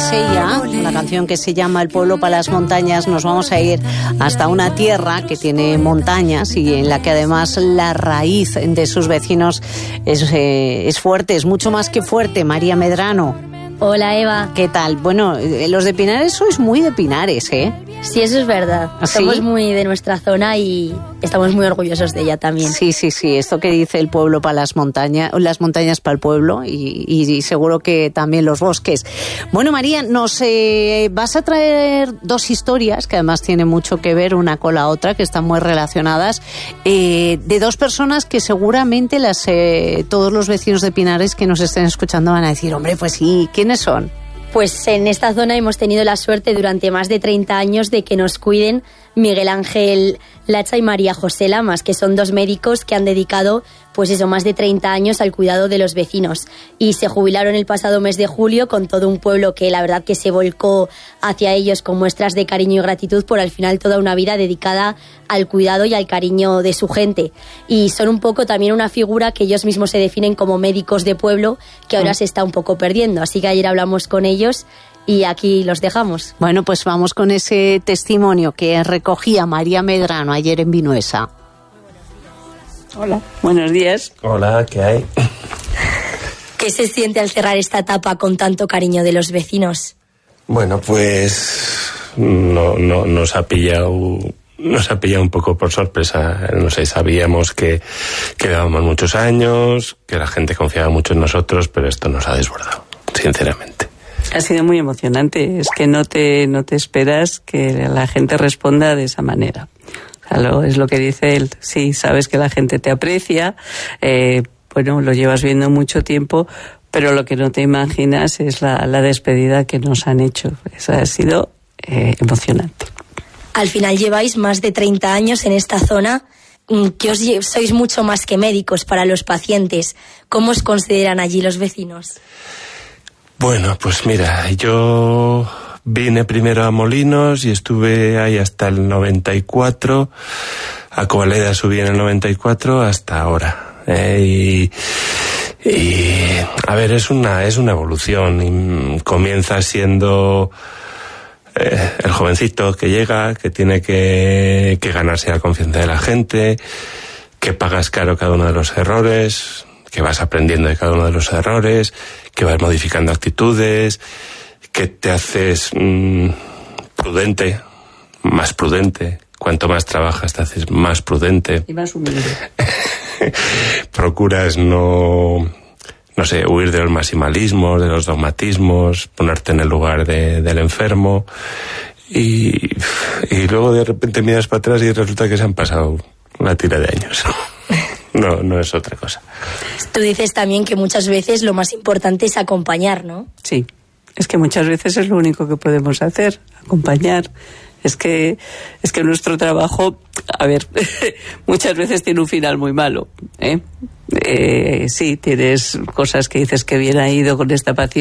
Sella, una canción que se llama El pueblo para las montañas. Nos vamos a ir hasta una tierra que tiene montañas y en la que además la raíz de sus vecinos es fuerte, es mucho más que fuerte. María Medrano. Hola, Eva. ¿Qué tal? Bueno, los de Pinares sois muy de Pinares, ¿eh? Sí, eso es verdad. ¿Ah, sí? Somos muy de nuestra zona y estamos muy orgullosos de ella también. Sí. Esto que dice el pueblo para las montañas para el pueblo y seguro que también los bosques. Bueno, María, nos vas a traer dos historias que además tienen mucho que ver una con la otra, que están muy relacionadas, de dos personas que seguramente todos los vecinos de Pinares que nos estén escuchando van a decir, hombre, pues sí, ¿quiénes son? Pues en esta zona hemos tenido la suerte durante más de 30 años de que nos cuiden Miguel Ángel Lacha y María José Lamas, que son dos médicos que han dedicado más de 30 años al cuidado de los vecinos. Y se jubilaron el pasado mes de julio con todo un pueblo que la verdad que se volcó hacia ellos con muestras de cariño y gratitud por al final toda una vida dedicada al cuidado y al cariño de su gente. Y son un poco también una figura que ellos mismos se definen como médicos de pueblo, que ahora se está un poco perdiendo. Así que ayer hablamos con ellos y aquí los dejamos. Bueno, pues vamos con ese testimonio que recogía María Medrano ayer en Vinuesa. Hola, buenos días. Hola, ¿qué hay? ¿Qué se siente al cerrar esta etapa con tanto cariño de los vecinos? Bueno, pues nos ha pillado un poco por sorpresa. No sé, sabíamos que llevábamos muchos años, que la gente confiaba mucho en nosotros, pero esto nos ha desbordado, sinceramente. Ha sido muy emocionante. Es que no te esperas que la gente responda de esa manera. Es lo que dice él. Sí, sabes que la gente te aprecia, lo llevas viendo mucho tiempo, pero lo que no te imaginas es la despedida que nos han hecho. Eso ha sido emocionante. Al final lleváis más de 30 años en esta zona, que sois mucho más que médicos para los pacientes. ¿Cómo os consideran allí los vecinos? Bueno, pues mira, yo vine primero a Molinos y estuve ahí hasta el 94. A Covaleda subí en el 94 hasta ahora. Y a ver, es una evolución. Y comienza siendo el jovencito que llega, que tiene que ganarse la confianza de la gente, que pagas caro cada uno de los errores, que vas aprendiendo de cada uno de los errores, que vas modificando actitudes, que te haces prudente, más prudente. Cuanto más trabajas te haces más prudente. Y más humilde. Procuras no sé, huir de los maximalismos, de los dogmatismos, ponerte en el lugar del enfermo. Y luego de repente miras para atrás y resulta que se han pasado una tira de años. No es otra cosa. Tú dices también que muchas veces lo más importante es acompañar, ¿no? Sí, es que muchas veces es lo único que podemos hacer, acompañar. Es que nuestro trabajo, a ver, muchas veces tiene un final muy malo, ¿eh? Sí, tienes cosas que dices que bien ha ido con esta paciente.